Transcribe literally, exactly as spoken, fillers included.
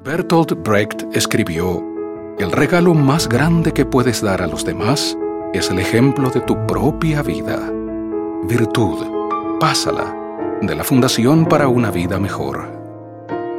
Bertolt Brecht escribió: «El regalo más grande que puedes dar a los demás es el ejemplo de tu propia vida». Virtud, pásala, de la Fundación para una Vida Mejor.